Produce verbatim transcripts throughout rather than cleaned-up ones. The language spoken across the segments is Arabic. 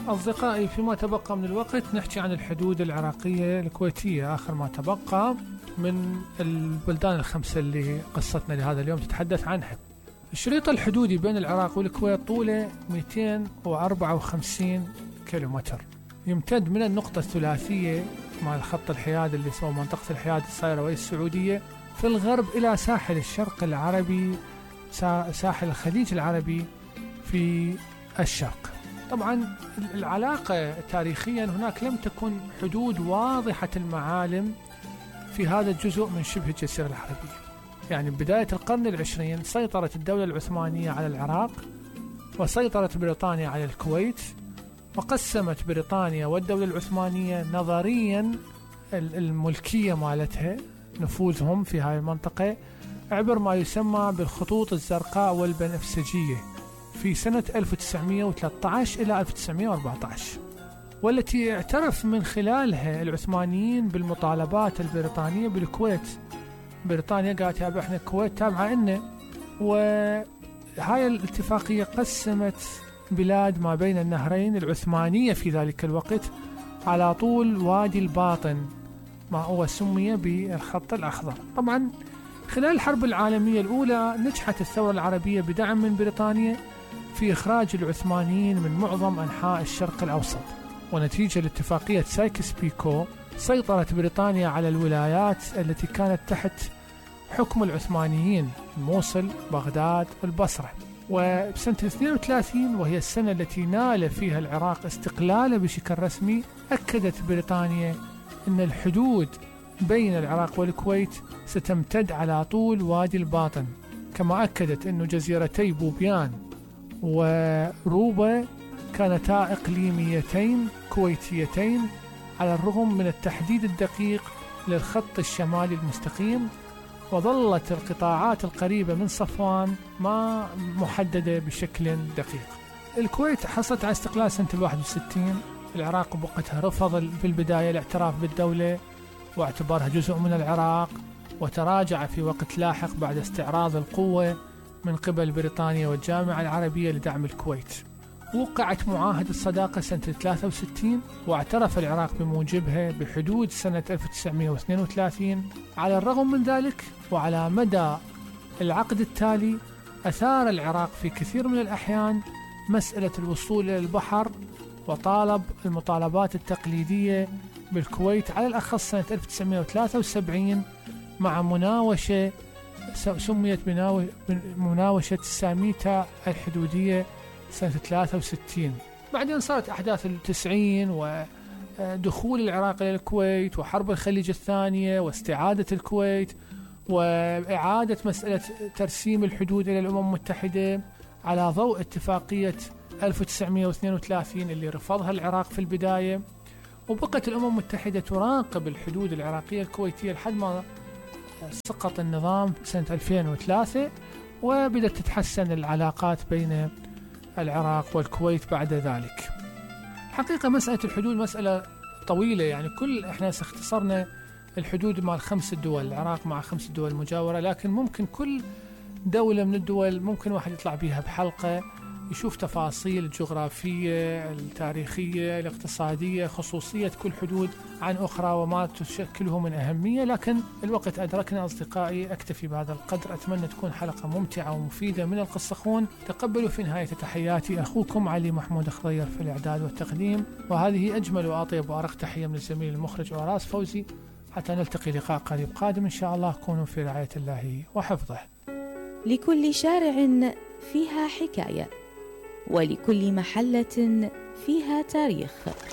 أصدقائي، فيما تبقى من الوقت نحكي عن الحدود العراقية الكويتية، آخر ما تبقى من البلدان الخمسة اللي قصتنا لهذا اليوم تتحدث عنها. الشريط الحدودي بين العراق والكويت طوله مئتين وأربعة وخمسين كيلومتر، يمتد من النقطة الثلاثية مع الخط الحياد اللي هو منطقة الحياد الصايرة وهي السعودية في الغرب إلى ساحل الشرق العربي، ساحل الخليج العربي في الشرق. طبعا العلاقة تاريخيا هناك لم تكن حدود واضحة المعالم في هذا الجزء من شبه الجزيرة العربية. يعني بداية القرن العشرين سيطرت الدولة العثمانية على العراق، وسيطرت بريطانيا على الكويت، وقسمت بريطانيا والدولة العثمانية نظريا الملكية مالتها، نفوذهم في هذه المنطقة عبر ما يسمى بالخطوط الزرقاء والبنفسجية في سنة ألف وتسعمئة وثلاثة عشر إلى ألف وتسعمئة وأربعة عشر، والتي اعترف من خلالها العثمانيين بالمطالبات البريطانية بالكويت. بريطانيا قالت يا احنا الكويت تابعة لنا، وهاي الاتفاقية قسمت بلاد ما بين النهرين العثمانية في ذلك الوقت على طول وادي الباطن، ما هو سمي بالخط الأخضر. طبعا خلال الحرب العالمية الأولى نجحت الثورة العربية بدعم من بريطانيا في إخراج العثمانيين من معظم أنحاء الشرق الأوسط، ونتيجة لاتفاقية سايكس بيكو سيطرت بريطانيا على الولايات التي كانت تحت حكم العثمانيين، الموصل، بغداد، والبصرة. وبسنة اثنين وثلاثين وهي السنة التي نال فيها العراق استقلاله بشكل رسمي، أكدت بريطانيا أن الحدود بين العراق والكويت ستمتد على طول وادي الباطن، كما أكدت أن جزيرتي بوبيان وروبا كانتا إقليميتين كويتيتين على الرغم من التحديد الدقيق للخط الشمالي المستقيم، وظلت القطاعات القريبة من صفوان ما محددة بشكل دقيق. الكويت حصلت على استقلال سنة الواحد وستين. العراق بوقتها رفض في البداية الاعتراف بالدولة واعتبرها جزء من العراق، وتراجع في وقت لاحق بعد استعراض القوة من قبل بريطانيا والجامعة العربية لدعم الكويت. وقعت معاهدة الصداقة سنة ثلاثة وستين، واعترف العراق بموجبها بحدود سنة ألف وتسعمئة واثنين وثلاثين. على الرغم من ذلك وعلى مدى العقد التالي أثار العراق في كثير من الأحيان مسألة الوصول إلى البحر، وطالب المطالبات التقليدية بالكويت على الأخص سنة ألف وتسعمئة وثلاثة وسبعين مع مناوشة سميت مناوشة الساميتا الحدودية سنة ثلاثة وستين. بعدين صارت أحداث التسعين ودخول العراق إلى الكويت وحرب الخليج الثانية واستعادة الكويت وإعادة مسألة ترسيم الحدود إلى الأمم المتحدة على ضوء اتفاقية ألف وتسعمئة واثنين وثلاثين اللي رفضها العراق في البداية. وبقت الأمم المتحدة تراقب الحدود العراقية الكويتية لحد ما سقط النظام سنة ألفين وثلاثة، وبدأت تتحسن العلاقات بين العراق والكويت بعد ذلك. حقيقة مسألة الحدود مسألة طويلة، يعني كل احنا اختصرنا الحدود مع خمس دول، العراق مع خمس دول مجاورة، لكن ممكن كل دولة من الدول ممكن واحد يطلع بيها بحلقة يشوف تفاصيل الجغرافية، التاريخية، الاقتصادية، خصوصية كل حدود عن أخرى وما تشكله من أهمية. لكن الوقت أدركنا أصدقائي، أكتفي بهذا القدر. أتمنى تكون حلقة ممتعة ومفيدة من القصخون. تقبلوا في نهاية تحياتي أخوكم علي محمود خضير في الإعداد والتقديم، وهذه أجمل وأطيب وأرق تحية من الزميل المخرج أراس فوزي. حتى نلتقي لقاء قريب قادم إن شاء الله. كونوا في رعاية الله وحفظه. لكل شارع فيها حكاية، ولكل محلة فيها تاريخ.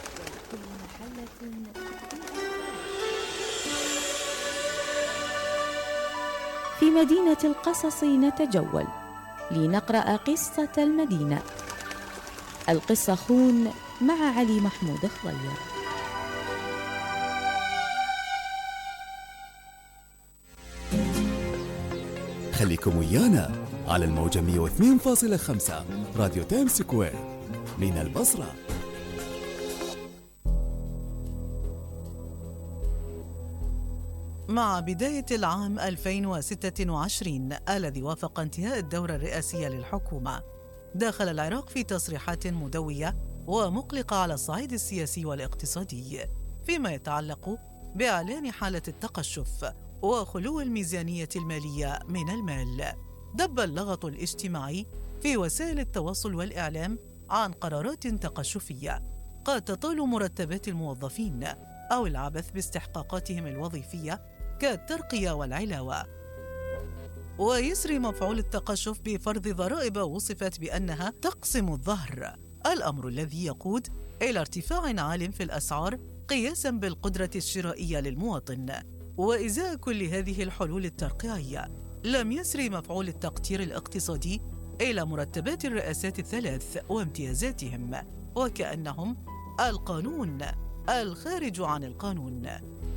في مدينة القصص نتجول لنقرأ قصة المدينة. القصخون مع علي محمود خضير. خليكم ويانا على الموجة مئة واثنين فاصلة خمسة راديو تايم سكوير من البصرة. مع بداية العام ألفين وستة وعشرين الذي وافق انتهاء الدورة الرئاسية للحكومة، دخل العراق في تصريحات مدوية ومقلقة على الصعيد السياسي والاقتصادي، فيما يتعلق بإعلان حالة التقشف وخلو الميزانية المالية من المال. دب اللغط الاجتماعي في وسائل التواصل والإعلام عن قرارات تقشفية قد تطال مرتبات الموظفين أو العبث باستحقاقاتهم الوظيفية كالترقية والعلاوة. ويسري مفعول التقشف بفرض ضرائب وصفت بأنها تقسم الظهر، الأمر الذي يقود إلى ارتفاع عال في الأسعار قياساً بالقدرة الشرائية للمواطن. وإزاء كل هذه الحلول الترقيعية لم يسري مفعول التقتير الاقتصادي إلى مرتبات الرئاسات الثلاث وامتيازاتهم، وكأنهم القانون الخارج عن القانون.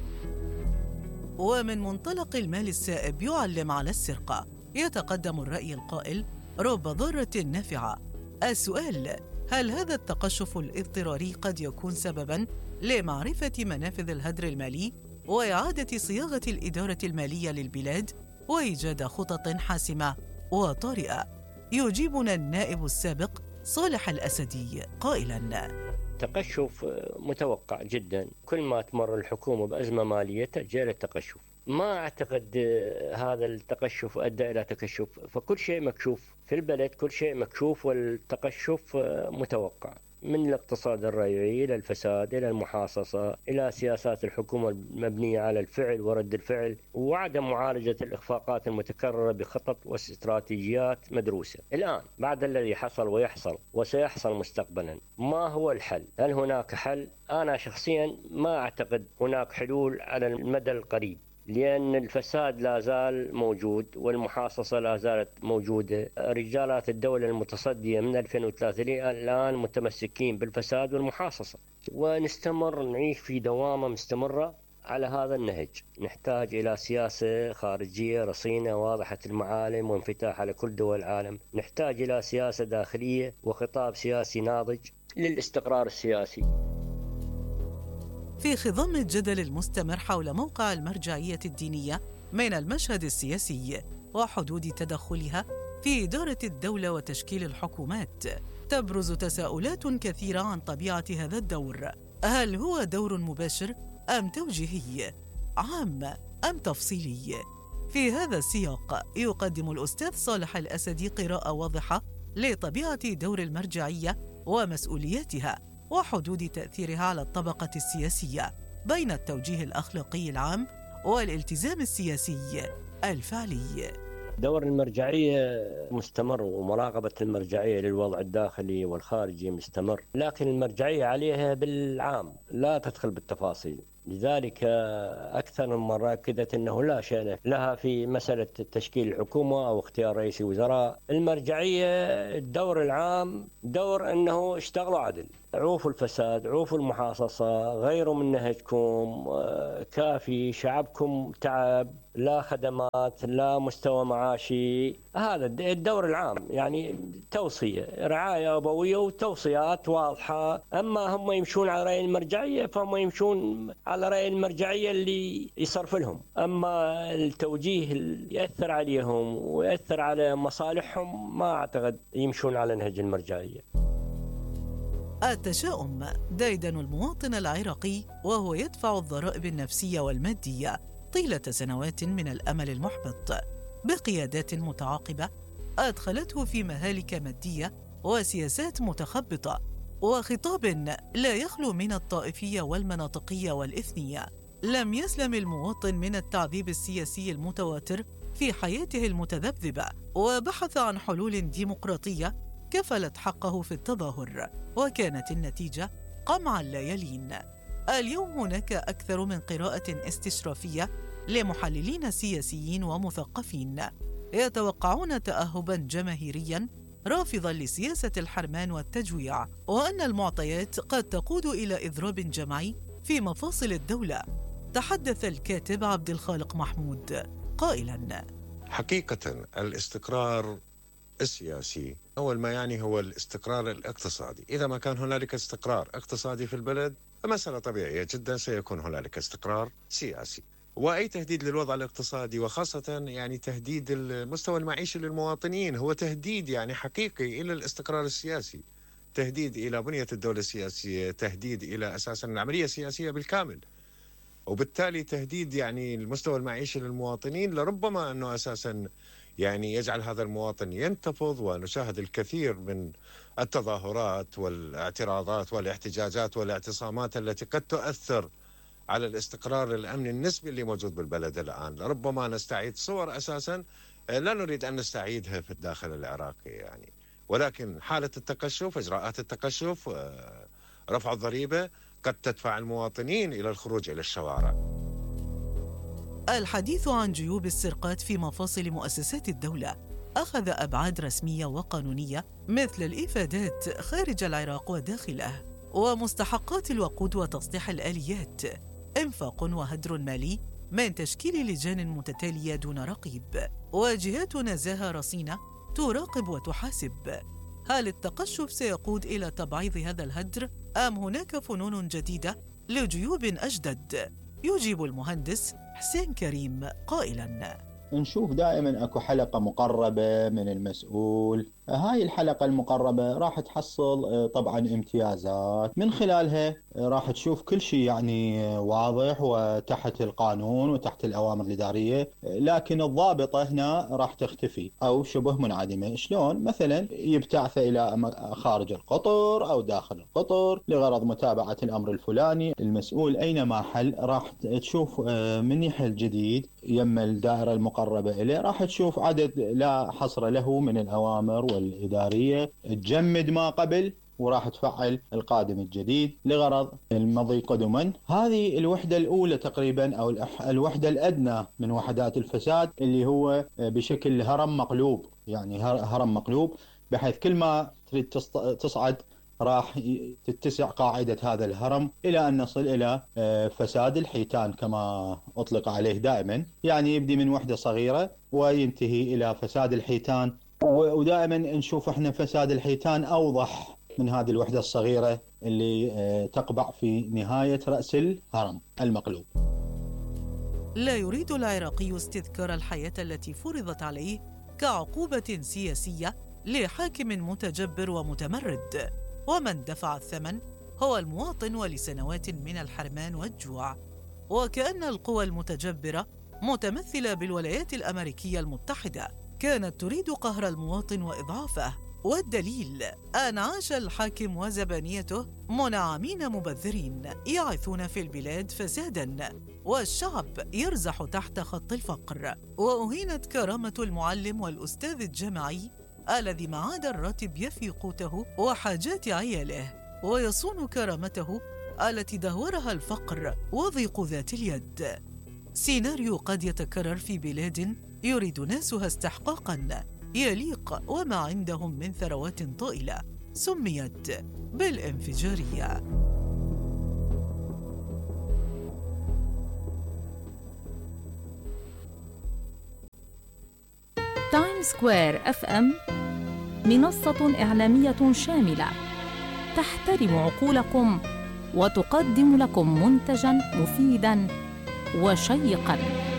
ومن منطلق المال السائب يعلم على السرقة، يتقدم الرأي القائل رب ضارة نافعة. السؤال: هل هذا التقشف الاضطراري قد يكون سبباً لمعرفة منافذ الهدر المالي وإعادة صياغة الإدارة المالية للبلاد وإيجاد خطط حاسمة وطارئة؟ يجيبنا النائب السابق صالح الأسدي قائلاً: تقشف متوقع جدا، كل ما تمر الحكومة بأزمة مالية تأجل التقشف. ما أعتقد هذا التقشف أدى إلى تقشف، فكل شيء مكشوف في البلد، كل شيء مكشوف، والتقشف متوقع، من الاقتصاد الريعي إلى الفساد إلى المحاصصة إلى سياسات الحكومة المبنية على الفعل ورد الفعل وعدم معالجة الإخفاقات المتكررة بخطط واستراتيجيات مدروسة. الآن بعد الذي حصل ويحصل وسيحصل مستقبلا، ما هو الحل؟ هل هناك حل؟ أنا شخصيا ما أعتقد هناك حلول على المدى القريب، لأن الفساد لا زال موجود والمحاصصة لا زالت موجودة. رجالات الدولة المتصدية من ألفين وثلاثة الآن متمسكين بالفساد والمحاصصة، ونستمر نعيش في دوامة مستمرة على هذا النهج. نحتاج إلى سياسة خارجية رصينة واضحة المعالم وانفتاح على كل دول العالم. نحتاج إلى سياسة داخلية وخطاب سياسي ناضج للاستقرار السياسي. في خضم الجدل المستمر حول موقع المرجعية الدينية من المشهد السياسي وحدود تدخلها في إدارة الدولة وتشكيل الحكومات، تبرز تساؤلات كثيرة عن طبيعة هذا الدور. هل هو دور مباشر أم توجيهي؟ عام أم تفصيلي؟ في هذا السياق يقدم الأستاذ صالح الأسدي قراءة واضحة لطبيعة دور المرجعية ومسؤولياتها وحدود تأثيرها على الطبقة السياسية بين التوجيه الأخلاقي العام والالتزام السياسي الفعلي. دور المرجعية مستمر، ومراقبة المرجعية للوضع الداخلي والخارجي مستمر، لكن المرجعية عليها بالعام لا تدخل بالتفاصيل. لذلك أكثر من مرة أكدت أنه لا شأن لها في مسألة تشكيل الحكومة أو اختيار رئيس وزراء. المرجعية الدور العام دور أنه اشتغلوا عدل، عوفوا الفساد، عوفوا المحاصصة، غيروا من نهجكم، كافي شعبكم تعب، لا خدمات، لا مستوى معاشي. هذا الدور العام، يعني توصية، رعاية أبوية وتوصيات واضحة. أما هم يمشون على رأي المرجعية فهم يمشون على رأي المرجعية اللي يصرف لهم، أما التوجيه اللي يأثر عليهم ويأثر على مصالحهم ما أعتقد يمشون على نهج المرجعية. التشاؤم ديدن المواطن العراقي وهو يدفع الضرائب النفسية والمادية طيلة سنوات من الأمل المحبط بقيادات متعاقبة أدخلته في مهالك مادية وسياسات متخبطة وخطاب لا يخلو من الطائفية والمناطقية والإثنية. لم يسلم المواطن من التعذيب السياسي المتواتر في حياته المتذبذبة، وبحث عن حلول ديمقراطية كفلت حقه في التظاهر، وكانت النتيجة قمع لا يلين. اليوم هناك أكثر من قراءة استشرافية لمحللين سياسيين ومثقفين يتوقعون تأهباً جماهيرياً رافضاً لسياسة الحرمان والتجويع، وأن المعطيات قد تقود إلى إضراب جمعي في مفاصل الدولة. تحدث الكاتب عبد الخالق محمود قائلاً: حقيقة الاستقرار السياسي أول ما يعني هو الاستقرار الاقتصادي. إذا ما كان هنالك استقرار اقتصادي في البلد فمسألة طبيعية جدا سيكون هنالك استقرار سياسي. وأي تهديد للوضع الاقتصادي وخاصة يعني تهديد المستوى المعيشي للمواطنين هو تهديد يعني حقيقي إلى الاستقرار السياسي. تهديد إلى بنية الدولة السياسية، تهديد إلى أساسا العملية السياسية بالكامل، وبالتالي تهديد يعني المستوى المعيشي للمواطنين، لربما أنه أساسا يعني يجعل هذا المواطن ينتفض. ونشاهد الكثير من التظاهرات والاعتراضات والاحتجاجات والاعتصامات التي قد تؤثر على الاستقرار الأمني النسبي اللي موجود بالبلد الآن. لربما نستعيد صور أساسا لا نريد أن نستعيدها في الداخل العراقي يعني، ولكن حالة التقشف، إجراءات التقشف، رفع الضريبة قد تدفع المواطنين إلى الخروج إلى الشوارع. الحديث عن جيوب السرقات في مفاصل مؤسسات الدولة أخذ أبعاد رسمية وقانونية مثل الإفادات خارج العراق وداخله، ومستحقات الوقود وتسطيح الآليات، إنفاق وهدر مالي من تشكيل لجان متتالية دون رقيب، وجهات نزاهة رصينة تراقب وتحاسب. هل التقشف سيقود إلى تبعيض هذا الهدر أم هناك فنون جديدة لجيوب أجدد؟ يجيب المهندس حسين كريم قائلاً: نشوف دائما اكو حلقة مقربة من المسؤول. هاي الحلقة المقربة راح تحصل طبعا امتيازات، من خلالها راح تشوف كل شيء يعني واضح وتحت القانون وتحت الأوامر الإدارية، لكن الضابطة هنا راح تختفي أو شبه منعدمة. شلون؟ مثلا يبتعث إلى خارج القطر أو داخل القطر لغرض متابعة الأمر الفلاني. المسؤول أينما حل راح تشوف من يحل جديد يما الدائرة المقربة إليه، راح تشوف عدد لا حصر له من الأوامر والإدارية تجمد ما قبل، وراح تفعل القادم الجديد لغرض المضي قدما. هذه الوحدة الأولى تقريبا أو الوحدة الأدنى من وحدات الفساد، اللي هو بشكل هرم مقلوب، يعني هرم مقلوب بحيث كل ما تريد تصعد راح تتسع قاعدة هذا الهرم إلى أن نصل إلى فساد الحيتان كما أطلق عليه دائما، يعني يبدي من وحدة صغيرة وينتهي إلى فساد الحيتان. ودائما نشوف احنا فساد الحيتان أوضح من هذه الوحدة الصغيرة اللي تقبع في نهاية رأس الهرم المقلوب. لا يريد العراقي استذكار الحياة التي فرضت عليه كعقوبة سياسية لحاكم متجبر ومتمرد، ومن دفع الثمن هو المواطن ولسنوات من الحرمان والجوع. وكأن القوى المتجبرة متمثلة بالولايات الأمريكية المتحدة كانت تريد قهر المواطن وإضعافه، والدليل أن عاش الحاكم وزبانيته منعمين مبذرين يعثون في البلاد فسادا، والشعب يرزح تحت خط الفقر. وأهينت كرامة المعلم والأستاذ الجامعي الذي ما عاد الراتب يفي قوته وحاجات عياله، ويصون كرامته التي دهورها الفقر وضيق ذات اليد. سيناريو قد يتكرر في بلاد يريد ناسها استحقاقاً يليق وما عندهم من ثروات طائلة سميت بالانفجارية. تايم سكوير اف ام منصة إعلامية شاملة تحترم عقولكم وتقدم لكم منتجاً مفيداً وشيقاً.